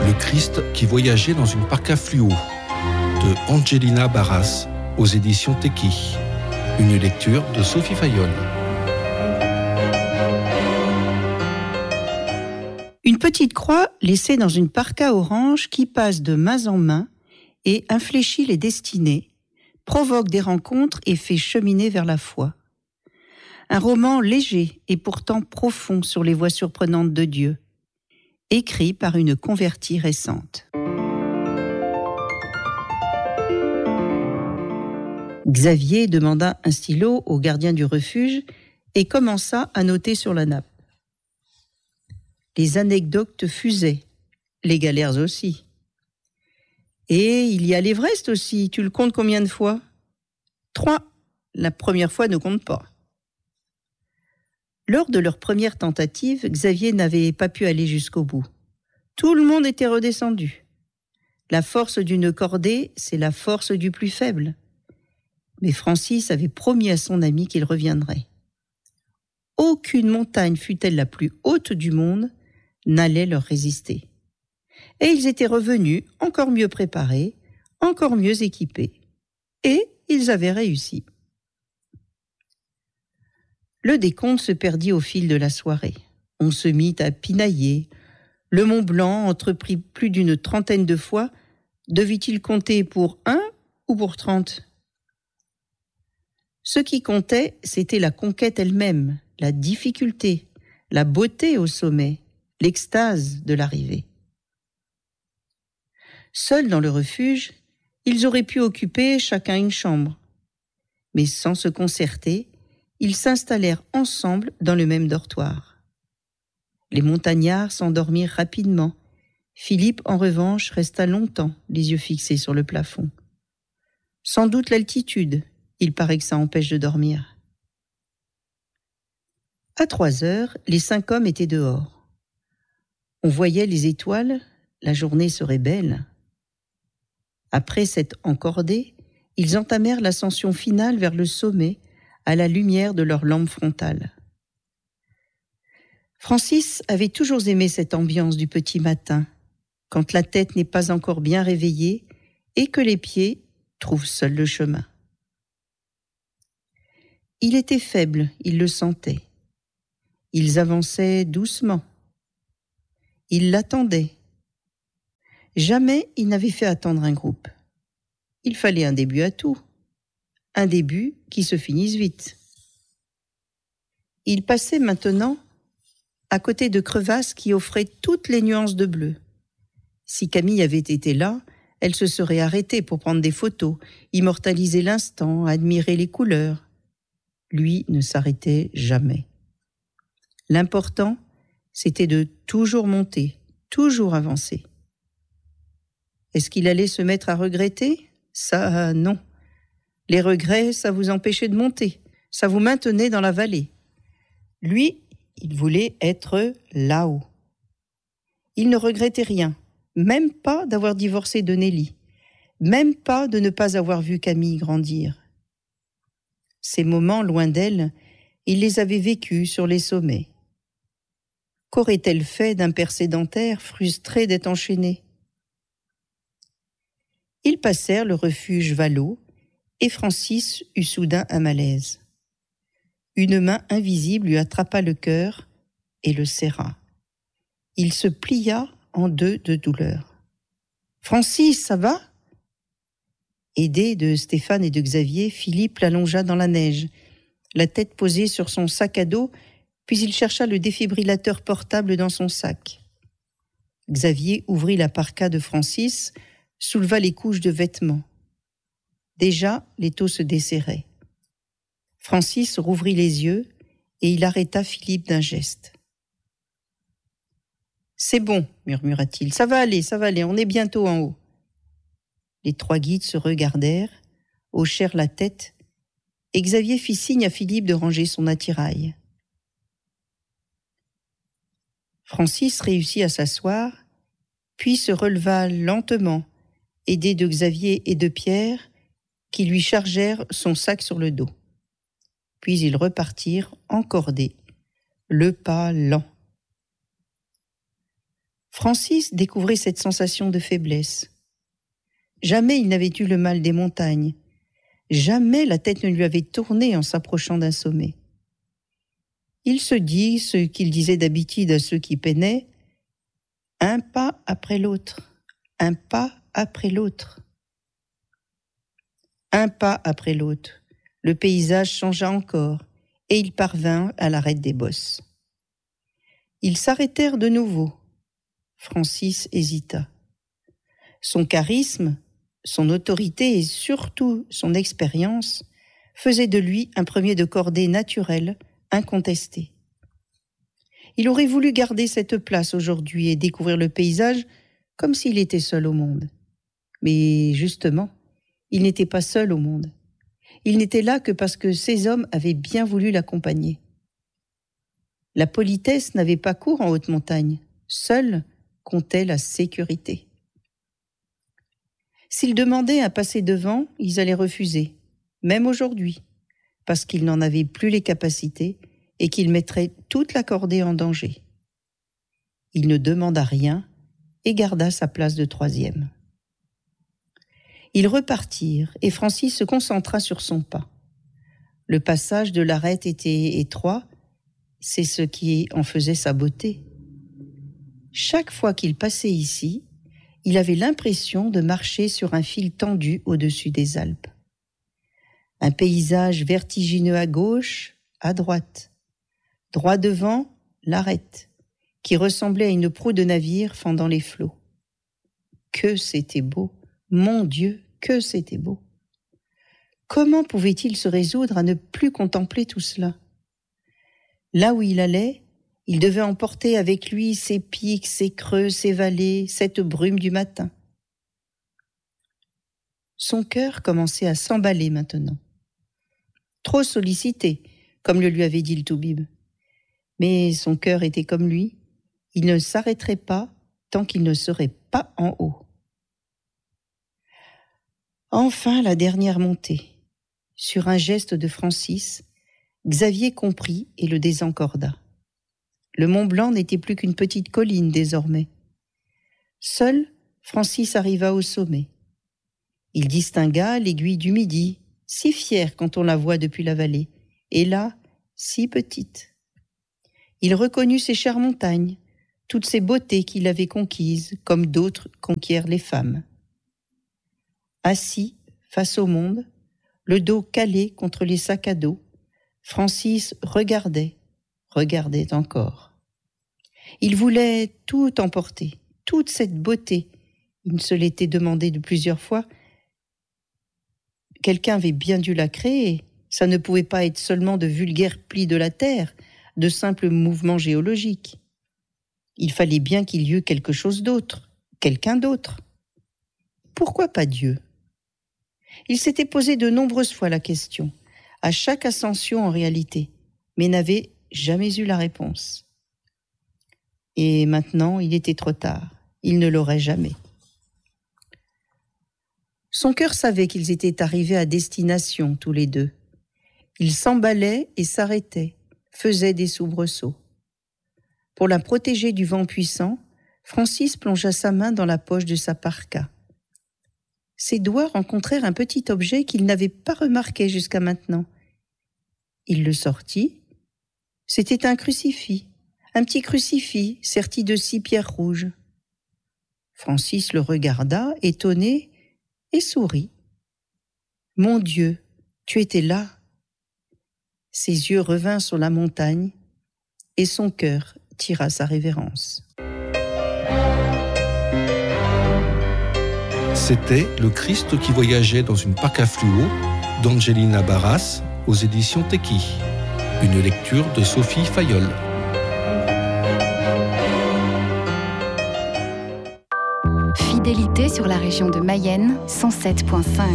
Le Christ qui voyageait dans une parka fluo de Angelina Barras aux éditions Teki. Une lecture de Sophie Fayolle. Une petite croix laissée dans une parka orange qui passe de main en main et infléchit les destinées, provoque des rencontres et fait cheminer vers la foi. Un roman léger et pourtant profond sur les voies surprenantes de Dieu, écrit par une convertie récente. Xavier demanda un stylo au gardien du refuge et commença à noter sur la nappe. Les anecdotes fusaient, les galères aussi. Et il y a l'Everest aussi, tu le comptes combien de fois ? 3. La première fois ne compte pas. Lors de leur première tentative, Xavier n'avait pas pu aller jusqu'au bout. Tout le monde était redescendu. La force d'une cordée, c'est la force du plus faible. Mais Francis avait promis à son ami qu'il reviendrait. Aucune montagne, fût-elle la plus haute du monde, n'allait leur résister. Et ils étaient revenus encore mieux préparés, encore mieux équipés. Et ils avaient réussi. Le décompte se perdit au fil de la soirée. On se mit à pinailler. Le Mont Blanc, entrepris plus d'une 30aine de fois, devait-il compter pour 1 ou pour 30 ? Ce qui comptait, c'était la conquête elle-même, la difficulté, la beauté au sommet, l'extase de l'arrivée. Seuls dans le refuge, ils auraient pu occuper chacun une chambre. Mais sans se concerter, ils s'installèrent ensemble dans le même dortoir. Les montagnards s'endormirent rapidement. Philippe, en revanche, resta longtemps, les yeux fixés sur le plafond. Sans doute l'altitude, il paraît que ça empêche de dormir. À 3 heures, les 5 hommes étaient dehors. On voyait les étoiles, la journée serait belle. Après s'être encordés, ils entamèrent l'ascension finale vers le sommet à la lumière de leur lampe frontale. Francis avait toujours aimé cette ambiance du petit matin, quand la tête n'est pas encore bien réveillée et que les pieds trouvent seuls le chemin. Il était faible, il le sentait. Ils avançaient doucement. Il l'attendait. Jamais il n'avait fait attendre un groupe. Il fallait un début à tout. Un début qui se finisse vite. Il passait maintenant à côté de crevasses qui offraient toutes les nuances de bleu. Si Camille avait été là, elle se serait arrêtée pour prendre des photos, immortaliser l'instant, admirer les couleurs. Lui ne s'arrêtait jamais. L'important, c'était de toujours monter, toujours avancer. Est-ce qu'il allait se mettre à regretter ? Ça, non. Les regrets, ça vous empêchait de monter, ça vous maintenait dans la vallée. Lui, il voulait être là-haut. Il ne regrettait rien, même pas d'avoir divorcé de Nelly, même pas de ne pas avoir vu Camille grandir. Ces moments, loin d'elle, il les avait vécus sur les sommets. Qu'aurait-elle fait d'un père sédentaire, frustré d'être enchaîné ? Ils passèrent le refuge Vallot et Francis eut soudain un malaise. Une main invisible lui attrapa le cœur et le serra. Il se plia en deux de douleur. « Francis, ça va ?» Aidé de Stéphane et de Xavier, Philippe l'allongea dans la neige, la tête posée sur son sac à dos, puis il chercha le défibrillateur portable dans son sac. Xavier ouvrit la parka de Francis, souleva les couches de vêtements. Déjà, l'étau se desserrait. Francis rouvrit les yeux et il arrêta Philippe d'un geste. « C'est bon, murmura-t-il, ça va aller, on est bientôt en haut. » Les 3 guides se regardèrent, hochèrent la tête, et Xavier fit signe à Philippe de ranger son attirail. Francis réussit à s'asseoir, puis se releva lentement, aidé de Xavier et de Pierre, qui lui chargèrent son sac sur le dos. Puis ils repartirent encordés, le pas lent. Francis découvrait cette sensation de faiblesse. Jamais il n'avait eu le mal des montagnes. Jamais la tête ne lui avait tourné en s'approchant d'un sommet. Il se dit ce qu'il disait d'habitude à ceux qui peinaient, un pas après l'autre, un pas après l'autre. Un pas après l'autre, le paysage changea encore et il parvint à l'arête des bosses. Ils s'arrêtèrent de nouveau. Francis hésita. Son charisme, son autorité et surtout son expérience faisaient de lui un premier de cordée naturel, incontesté. Il aurait voulu garder cette place aujourd'hui et découvrir le paysage comme s'il était seul au monde. Mais justement, il n'était pas seul au monde. Il n'était là que parce que ces hommes avaient bien voulu l'accompagner. La politesse n'avait pas cours en haute montagne. Seule comptait la sécurité. S'ils demandaient à passer devant, ils allaient refuser, même aujourd'hui, parce qu'ils n'en avaient plus les capacités et qu'ils mettraient toute la cordée en danger. Il ne demanda rien et garda sa place de troisième. Ils repartirent et Francis se concentra sur son pas. Le passage de l'arête était étroit, c'est ce qui en faisait sa beauté. Chaque fois qu'il passait ici, il avait l'impression de marcher sur un fil tendu au-dessus des Alpes. Un paysage vertigineux à gauche, à droite. Droit devant, l'arête, qui ressemblait à une proue de navire fendant les flots. Que c'était beau! Mon Dieu, que c'était beau! Comment pouvait-il se résoudre à ne plus contempler tout cela? Là où il allait, il devait emporter avec lui ses pics, ses creux, ses vallées, cette brume du matin. Son cœur commençait à s'emballer maintenant. Trop sollicité, comme le lui avait dit le Toubib. Mais son cœur était comme lui, il ne s'arrêterait pas tant qu'il ne serait pas en haut. Enfin, la dernière montée. Sur un geste de Francis, Xavier comprit et le désencorda. Le Mont Blanc n'était plus qu'une petite colline désormais. Seul, Francis arriva au sommet. Il distingua l'aiguille du Midi, si fière quand on la voit depuis la vallée, et là, si petite. Il reconnut ces chères montagnes, toutes ces beautés qu'il avait conquises, comme d'autres conquièrent les femmes. Assis, face au monde, le dos calé contre les sacs à dos, Francis regardait encore. Il voulait tout emporter, toute cette beauté. Il se l'était demandé de plusieurs fois. Quelqu'un avait bien dû la créer. Ça ne pouvait pas être seulement de vulgaires plis de la terre, de simples mouvements géologiques. Il fallait bien qu'il y eût quelque chose d'autre, quelqu'un d'autre. Pourquoi pas Dieu? Il s'était posé de nombreuses fois la question, à chaque ascension en réalité, mais n'avait jamais eu la réponse. Et maintenant, il était trop tard. Il ne l'aurait jamais. Son cœur savait qu'ils étaient arrivés à destination, tous les deux. Ils s'emballaient et s'arrêtaient, faisaient des soubresauts. Pour la protéger du vent puissant, Francis plongea sa main dans la poche de sa parka. Ses doigts rencontrèrent un petit objet qu'il n'avait pas remarqué jusqu'à maintenant. Il le sortit. C'était un crucifix, un petit crucifix serti de 6 pierres rouges. Francis le regarda, étonné, et sourit. « Mon Dieu, tu étais là !» Ses yeux revinrent sur la montagne, et son cœur tira sa révérence. C'était Le Christ qui voyageait dans une parka fluo d'Angelina Barras aux éditions Teki. Une lecture de Sophie Fayolle. Fidélité sur la région de Mayenne, 107.5.